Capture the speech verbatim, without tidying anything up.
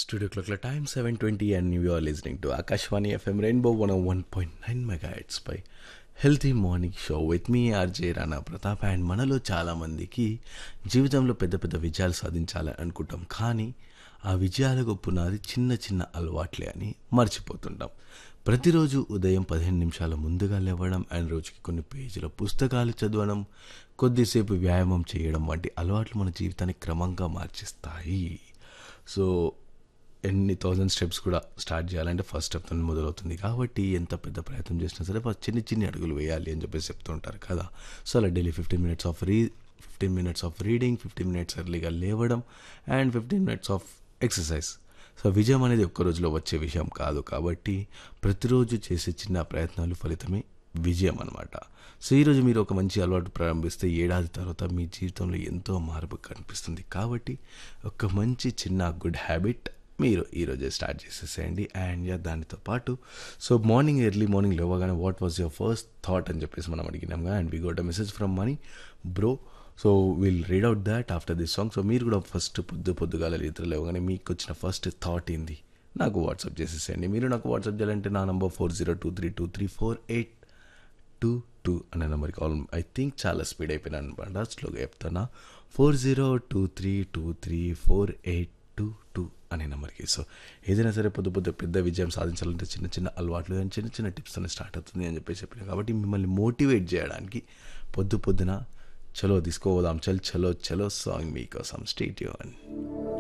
Studio clock la time seven twenty and you are listening to Akashwani F M Rainbow one oh one point nine megahertz pi healthy morning show with me RJ Rana Pratap. And మనలో చాలామందికి జీవితంలో పెద్ద పెద్ద విజయాలు సాధించాలని అనుకుంటాం, కానీ ఆ విజయాలకు పునాది చిన్న చిన్న అలవాట్లే అని మర్చిపోతుంటాం. ప్రతిరోజు ఉదయం పదిహేను నిమిషాల ముందుగా లేవడం అండ్ రోజుకి కొన్ని పేజీల పుస్తకాలు చదవడం, కొద్దిసేపు వ్యాయామం చేయడం వంటి అలవాట్లు మన జీవితాన్ని క్రమంగా మార్చేస్తాయి. సో ఎన్ని థౌజండ్ స్టెప్స్ కూడా స్టార్ట్ చేయాలంటే ఫస్ట్ స్టెప్తో మొదలవుతుంది. కాబట్టి ఎంత పెద్ద ప్రయత్నం చేసినా సరే ఫస్ట్ చిన్ని చిన్ని అడుగులు వేయాలి అని చెప్పేసి చెప్తూ ఉంటారు కదా. సో అలా daily fifteen minutes of re fifteen minutes of reading, fifteen minutes ఎర్లీగా లేవడం and fifteen minutes of exercise. So విజయం అనేది ఒక్క రోజులో వచ్చే విషయం కాదు, కాబట్టి ప్రతిరోజు చేసే చిన్న ప్రయత్నాలు ఫలితమే విజయం అనమాట. సో ఈరోజు మీరు ఒక మంచి అలవాటు ప్రారంభిస్తే ఏడాది తర్వాత మీ జీవితంలో ఎంతో మార్పు కనిపిస్తుంది. కాబట్టి ఒక మంచి చిన్న గుడ్ హ్యాబిట్ మీరు ఈరోజే స్టార్ట్ చేసేసేయండి. అండ్ యా దానితో పాటు సో మార్నింగ్ ఎర్లీ మార్నింగ్ లేవగానే what was your first thought అని చెప్పేసి మనం అడిగినాంగా. And we got a message from money bro. So will read out that after this song. So మీరు కూడా ఫస్ట్ పొద్దు పొద్దుగాల ఇద్దరు లేవగానే మీకు వచ్చిన ఫస్ట్ థాట్ ఏంది నాకు వాట్సాప్ చేసేసేయండి. మీరు నాకు వాట్సాప్ చేయాలంటే నా number four zero two three two three four eight two two అనే నెంబర్కి కాల్. ఐ థింక్ చాలా స్పీడ్ అయిపోయినా అనమాట, స్లోగా చెప్తానా. Four zero two three two three four eight two two అనే నెంబర్కి. సో ఏదైనా సరే పొద్దు పొద్దు పెద్ద విజయం సాధించాలంటే చిన్న చిన్న అలవాట్లు కానీ చిన్న చిన్న టిప్స్తోనే స్టార్ట్ అవుతుంది అని చెప్పేసి చెప్పిన. కాబట్టి మిమ్మల్ని మోటివేట్ చేయడానికి పొద్దు పొద్దున చలో తీసుకోదాం చల్ చలో చలో సాంగ్ మీకోసం. Stay tune.